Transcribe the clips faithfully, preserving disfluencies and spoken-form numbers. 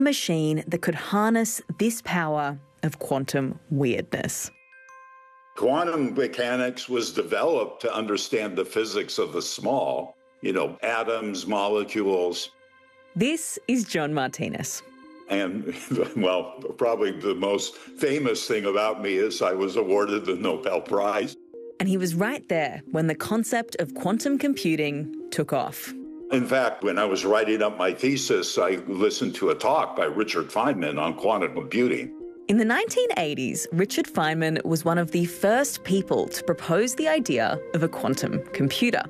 machine that could harness this power of quantum weirdness. Quantum mechanics was developed to understand the physics of the small, you know, atoms, molecules. This is John Martinez. And, well, probably the most famous thing about me is I was awarded the Nobel Prize. And he was right there when the concept of quantum computing took off. In fact, when I was writing up my thesis, I listened to a talk by Richard Feynman on quantum computing. In the nineteen eighties, Richard Feynman was one of the first people to propose the idea of a quantum computer.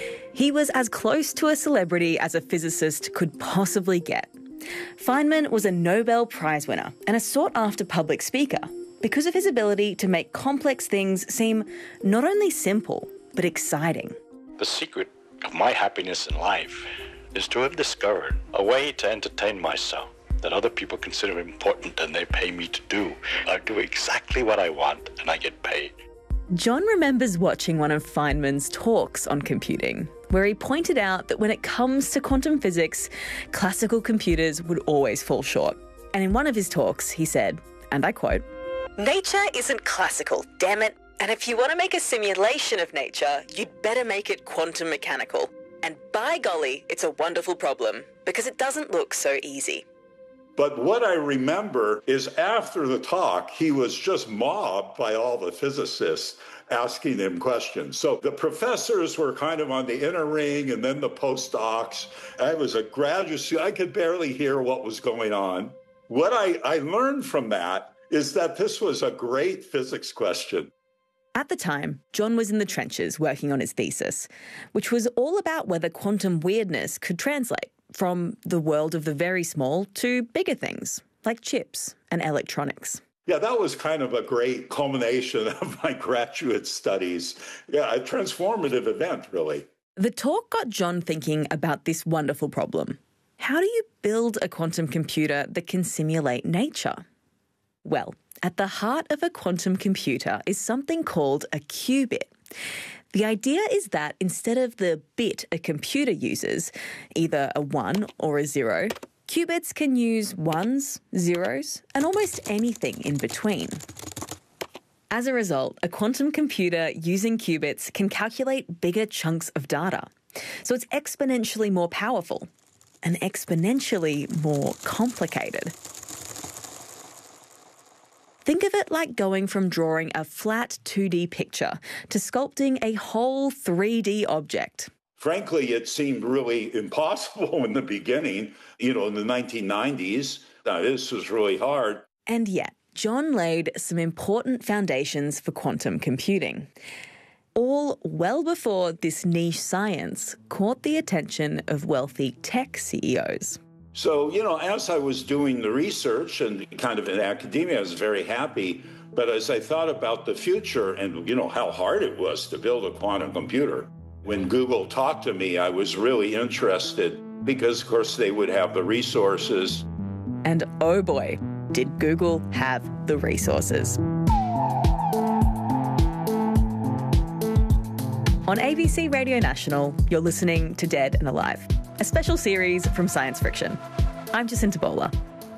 He was as close to a celebrity as a physicist could possibly get. Feynman was a Nobel Prize winner and a sought-after public speaker because of his ability to make complex things seem not only simple, but exciting. The secret of my happiness in life is to have discovered a way to entertain myself that other people consider important and they pay me to do. I do exactly what I want and I get paid. John remembers watching one of Feynman's talks on computing, where he pointed out that when it comes to quantum physics, classical computers would always fall short. And in one of his talks, he said, and I quote, "Nature isn't classical, damn it. And if you want to make a simulation of nature, you'd better make it quantum mechanical. And by golly, it's a wonderful problem, because it doesn't look so easy." But what I remember is after the talk, he was just mobbed by all the physicists asking him questions. So the professors were kind of on the inner ring and then the postdocs. I was a graduate student. I could barely hear what was going on. What I, I learned from that is that this was a great physics question. At the time, John was in the trenches working on his thesis, which was all about whether quantum weirdness could translate from the world of the very small to bigger things, like chips and electronics. Yeah, that was kind of a great culmination of my graduate studies. Yeah, a transformative event, really. The talk got John thinking about this wonderful problem. How do you build a quantum computer that can simulate nature? Well, at the heart of a quantum computer is something called a qubit. The idea is that instead of the bit a computer uses, either a one or a zero, qubits can use ones, zeros, and almost anything in between. As a result, a quantum computer using qubits can calculate bigger chunks of data. So it's exponentially more powerful and exponentially more complicated. Think of it like going from drawing a flat two D picture to sculpting a whole three D object. Frankly, it seemed really impossible in the beginning, you know, in the nineteen nineties. Now, this was really hard. And yet, John laid some important foundations for quantum computing, all well before this niche science caught the attention of wealthy tech C E Os. So, you know, as I was doing the research and kind of in academia, I was very happy. But as I thought about the future and, you know, how hard it was to build a quantum computer, when Google talked to me, I was really interested because, of course, they would have the resources. And oh boy, did Google have the resources. On A B C Radio National, you're listening to Dead and Alive, a special series from Science Friction. I'm Jacinta Bowler.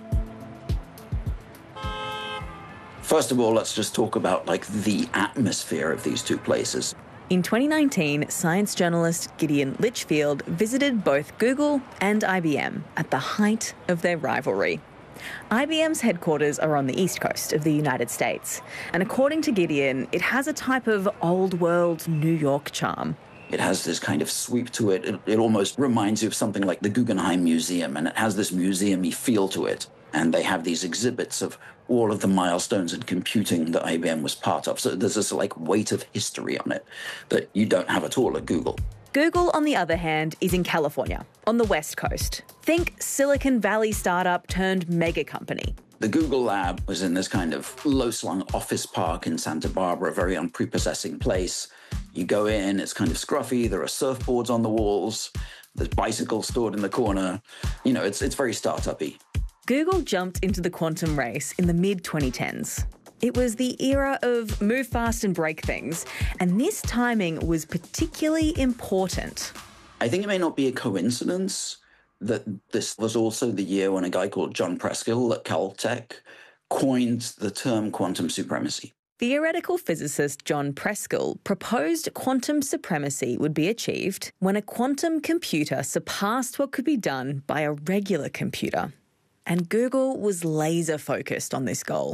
First of all, let's just talk about, like, the atmosphere of these two places. In twenty nineteen, science journalist Gideon Litchfield visited both Google and I B M at the height of their rivalry. I B M's headquarters are on the east coast of the United States, and according to Gideon, it has a type of old-world New York charm. It has this kind of sweep to it. it. It almost reminds you of something like the Guggenheim Museum, and it has this museum-y feel to it. And they have these exhibits of all of the milestones in computing that I B M was part of. So there's this, like, weight of history on it that you don't have at all at Google. Google, on the other hand, is in California, on the West Coast. Think Silicon Valley startup turned mega company. The Google lab was in this kind of low-slung office park in Santa Barbara, a very unprepossessing place. You go in, it's kind of scruffy, there are surfboards on the walls, there's bicycles stored in the corner. You know, it's it's very startup-y. Google jumped into the quantum race in the mid twenty tens. It was the era of move fast and break things, and this timing was particularly important. I think it may not be a coincidence, that this was also the year when a guy called John Preskill at Caltech coined the term quantum supremacy. Theoretical physicist John Preskill proposed quantum supremacy would be achieved when a quantum computer surpassed what could be done by a regular computer. And Google was laser-focused on this goal.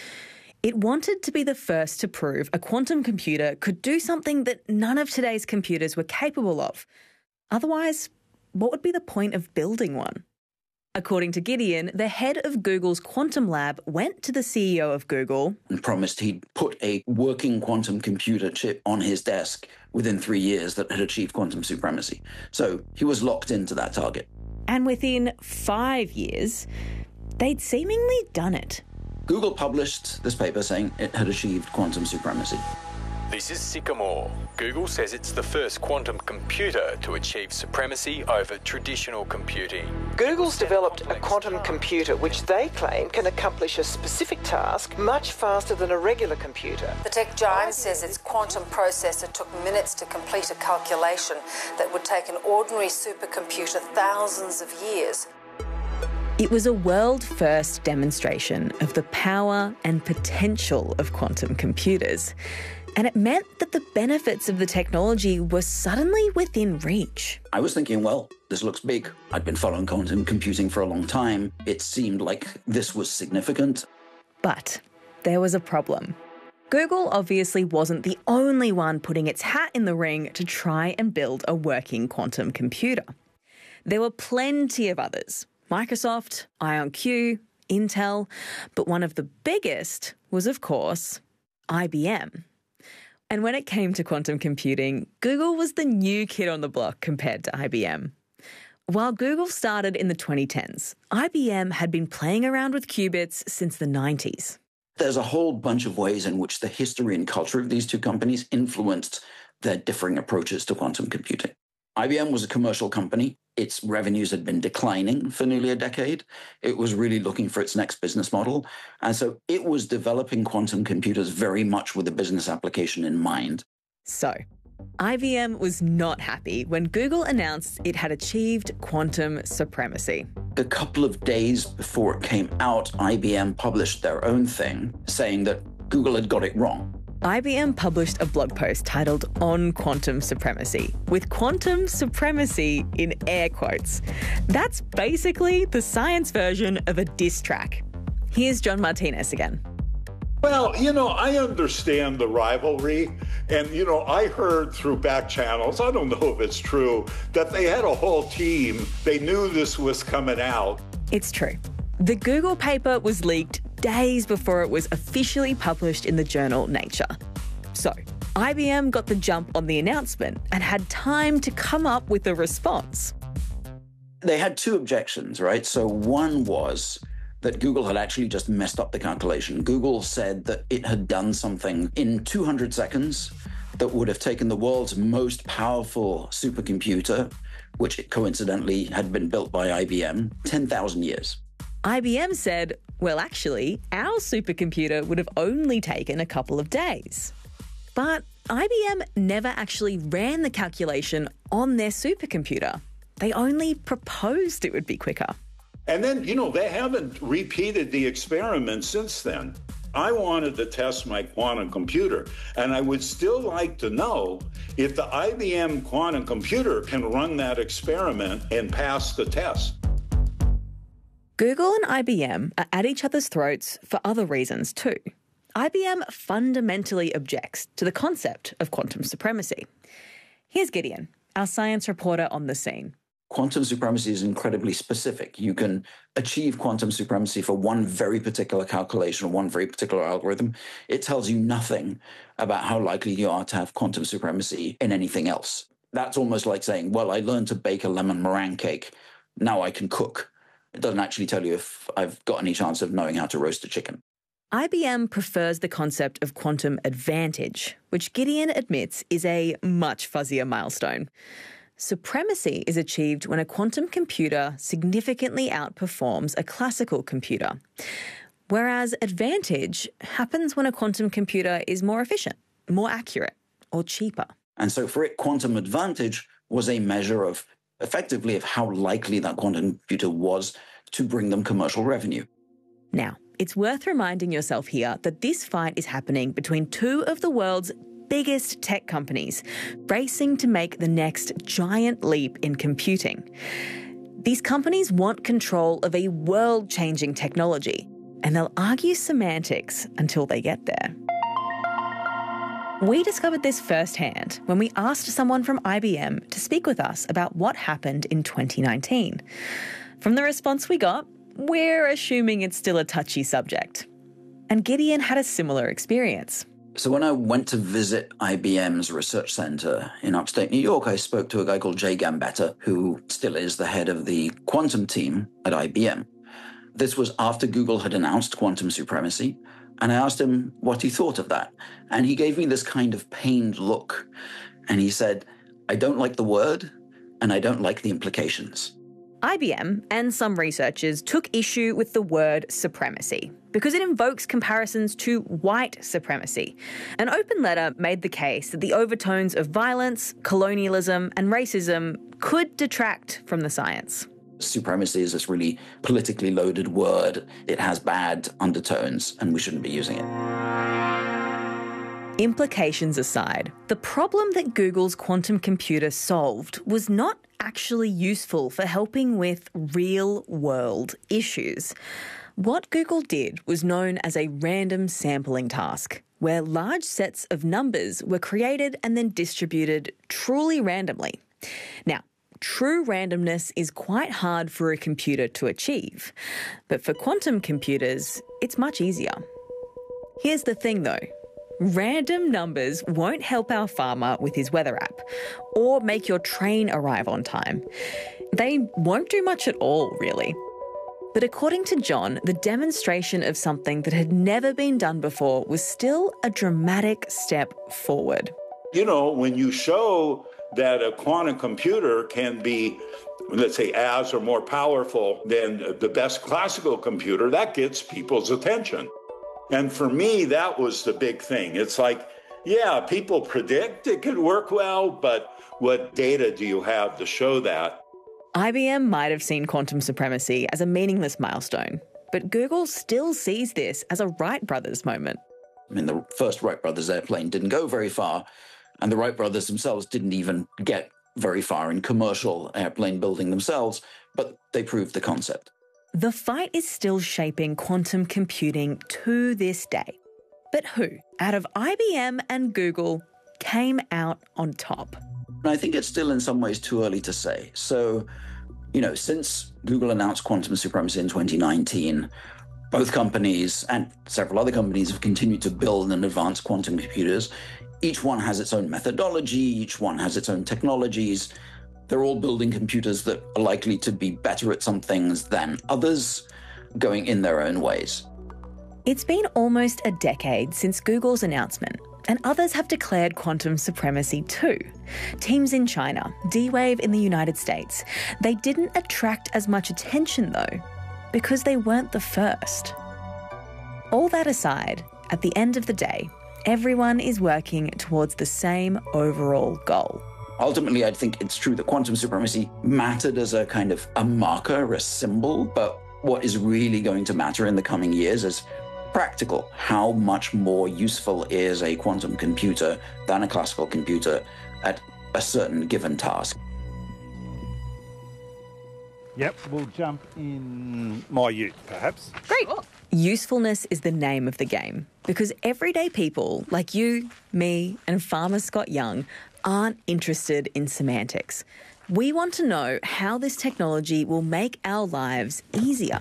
It wanted to be the first to prove a quantum computer could do something that none of today's computers were capable of. Otherwise, what would be the point of building one? According to Gideon, the head of Google's quantum lab went to the C E O of Google and promised he'd put a working quantum computer chip on his desk within three years that had achieved quantum supremacy. So he was locked into that target. And within five years, they'd seemingly done it. Google published this paper saying it had achieved quantum supremacy. This is Sycamore. Google says it's the first quantum computer to achieve supremacy over traditional computing. Google's developed a quantum computer which they claim can accomplish a specific task much faster than a regular computer. The tech giant says its quantum processor took minutes to complete a calculation that would take an ordinary supercomputer thousands of years. It was a world-first demonstration of the power and potential of quantum computers. And it meant that the benefits of the technology were suddenly within reach. I was thinking, well, this looks big. I'd been following quantum computing for a long time. It seemed like this was significant. But there was a problem. Google obviously wasn't the only one putting its hat in the ring to try and build a working quantum computer. There were plenty of others. Microsoft, IonQ, Intel. But one of the biggest was, of course, I B M. And when it came to quantum computing, Google was the new kid on the block compared to I B M. While Google started in the twenty tens, I B M had been playing around with qubits since the nineties. There's a whole bunch of ways in which the history and culture of these two companies influenced their differing approaches to quantum computing. I B M was a commercial company. Its revenues had been declining for nearly a decade. It was really looking for its next business model. And so it was developing quantum computers very much with a business application in mind. So, I B M was not happy when Google announced it had achieved quantum supremacy. A couple of days before it came out, I B M published their own thing, saying that Google had got it wrong. I B M published a blog post titled On Quantum Supremacy, with quantum supremacy in air quotes. That's basically the science version of a diss track. Here's John Martinez again. Well, you know, I understand the rivalry. And, you know, I heard through back channels, I don't know if it's true, that they had a whole team. They knew this was coming out. It's true. The Google paper was leaked days before it was officially published in the journal Nature. So, I B M got the jump on the announcement and had time to come up with a response. They had two objections, right? So one was that Google had actually just messed up the calculation. Google said that it had done something in two hundred seconds that would have taken the world's most powerful supercomputer, which coincidentally had been built by I B M, ten thousand years. I B M said, well, actually, our supercomputer would have only taken a couple of days. But I B M never actually ran the calculation on their supercomputer. They only proposed it would be quicker. And then, you know, they haven't repeated the experiment since then. I wanted to test my quantum computer, and I would still like to know if the I B M quantum computer can run that experiment and pass the test. Google and I B M are at each other's throats for other reasons too. I B M fundamentally objects to the concept of quantum supremacy. Here's Gideon, our science reporter on the scene. Quantum supremacy is incredibly specific. You can achieve quantum supremacy for one very particular calculation, one very particular algorithm. It tells you nothing about how likely you are to have quantum supremacy in anything else. That's almost like saying, well, I learned to bake a lemon meringue cake. Now I can cook. It doesn't actually tell you if I've got any chance of knowing how to roast a chicken. I B M prefers the concept of quantum advantage, which Gideon admits is a much fuzzier milestone. Supremacy is achieved when a quantum computer significantly outperforms a classical computer, whereas advantage happens when a quantum computer is more efficient, more accurate, or cheaper. And so for it, quantum advantage was a measure of effectively of how likely that quantum computer was to bring them commercial revenue. Now, it's worth reminding yourself here that this fight is happening between two of the world's biggest tech companies, racing to make the next giant leap in computing. These companies want control of a world-changing technology, and they'll argue semantics until they get there. We discovered this firsthand when we asked someone from I B M to speak with us about what happened in twenty nineteen. From the response we got, we're assuming it's still a touchy subject. And Gideon had a similar experience. So when I went to visit I B M's research center in upstate New York, I spoke to a guy called Jay Gambetta, who still is the head of the quantum team at I B M. This was after Google had announced quantum supremacy, and I asked him what he thought of that. And he gave me this kind of pained look. And he said, I don't like the word, and I don't like the implications. I B M and some researchers took issue with the word supremacy because it invokes comparisons to white supremacy. An open letter made the case that the overtones of violence, colonialism, and racism could detract from the science. Supremacy is this really politically loaded word. It has bad undertones, and we shouldn't be using it. Implications aside, the problem that Google's quantum computer solved was not actually useful for helping with real-world issues. What Google did was known as a random sampling task, where large sets of numbers were created and then distributed truly randomly. Now, true randomness is quite hard for a computer to achieve, but for quantum computers, it's much easier. Here's the thing though. Random numbers won't help our farmer with his weather app or make your train arrive on time. They won't do much at all, really. But according to John, the demonstration of something that had never been done before was still a dramatic step forward. You know, when you show that a quantum computer can be, let's say, as or more powerful than the best classical computer, that gets people's attention. And for me, that was the big thing. It's like, yeah, people predict it could work well, but what data do you have to show that? I B M might have seen quantum supremacy as a meaningless milestone, but Google still sees this as a Wright brothers moment. I mean, the first Wright brothers airplane didn't go very far, and the Wright brothers themselves didn't even get very far in commercial airplane building themselves, but they proved the concept. The fight is still shaping quantum computing to this day. But who, out of I B M and Google, came out on top? I think it's still in some ways too early to say. So, you know, since Google announced quantum supremacy in twenty nineteen, both companies and several other companies have continued to build and advance quantum computers. Each one has its own methodology, each one has its own technologies. They're all building computers that are likely to be better at some things than others, going in their own ways. It's been almost a decade since Google's announcement, and others have declared quantum supremacy too. Teams in China, D-Wave in the United States. They didn't attract as much attention though, because they weren't the first. All that aside, at the end of the day, everyone is working towards the same overall goal. Ultimately, I think it's true that quantum supremacy mattered as a kind of a marker, a symbol, but what is really going to matter in the coming years is practical. How much more useful is a quantum computer than a classical computer at a certain given task? Yep, we'll jump in my ute, perhaps. Great. Usefulness is the name of the game because everyday people like you, me, and farmer Scott Young aren't interested in semantics. We want to know how this technology will make our lives easier.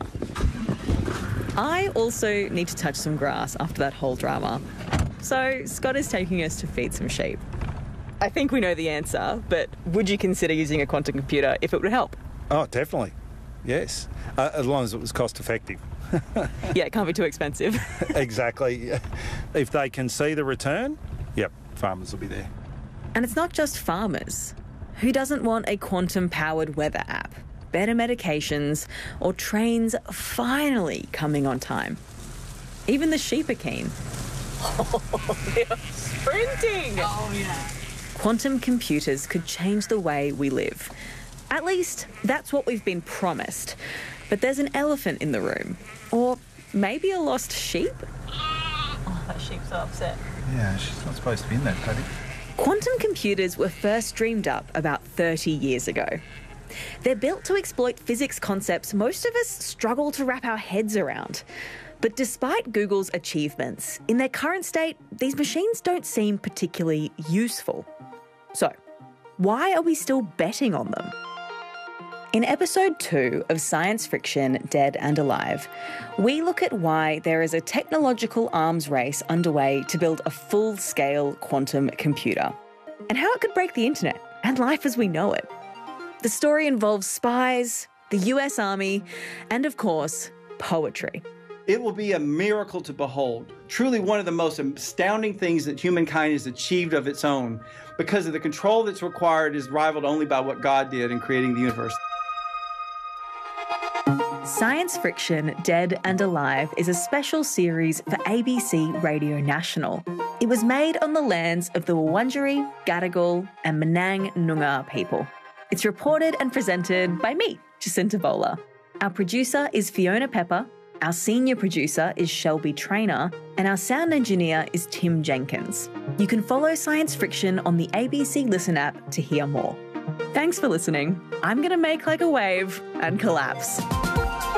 I also need to touch some grass after that whole drama. So Scott is taking us to feed some sheep. I think we know the answer, but would you consider using a quantum computer if it would help? Oh, definitely. Yes. Uh, as long as it was cost effective. Yeah, it can't be too expensive. Exactly. If they can see the return, yep, farmers will be there. And it's not just farmers. Who doesn't want a quantum-powered weather app, better medications, or trains finally coming on time? Even the sheep are keen. Oh, they're sprinting! Oh, yeah. Quantum computers could change the way we live. At least, that's what we've been promised. But there's an elephant in the room. Or maybe a lost sheep? Oh, that sheep's so upset. Yeah, she's not supposed to be in that paddock. Quantum computers were first dreamed up about thirty years ago. They're built to exploit physics concepts most of us struggle to wrap our heads around. But despite Google's achievements, in their current state, these machines don't seem particularly useful. So, why are we still betting on them? In episode two of Science Friction, Dead and Alive, we look at why there is a technological arms race underway to build a full-scale quantum computer, and how it could break the internet and life as we know it. The story involves spies, the U S Army, and of course, poetry. It will be a miracle to behold. Truly one of the most astounding things that humankind has achieved of its own, because of the control that's required is rivaled only by what God did in creating the universe. Science Friction, Dead and Alive is a special series for A B C Radio National. It was made on the lands of the Wurundjeri, Gadigal and Menang Noongar people. It's reported and presented by me, Jacinta Vola. Our producer is Fiona Pepper, our senior producer is Shelby Traynor, and our sound engineer is Tim Jenkins. You can follow Science Friction on the A B C Listen app to hear more. Thanks for listening. I'm going to make like a wave and collapse.